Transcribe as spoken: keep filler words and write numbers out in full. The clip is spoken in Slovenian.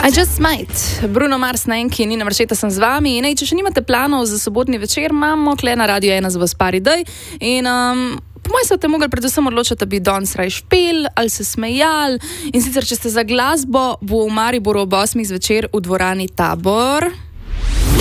I just might. Bruno Mars na enki, Nina Maršeta sem z vami. In, ej, če še nimate planov za sobotni večer, imamo tle na Radio ena za vas par idej. In um, po mojem se boste mogli predvsem odločiti, da bi danes raj špil ali se smejali. In sicer, če ste za glasbo, bo v Mariboru ob osmih zvečer v dvorani Tabor.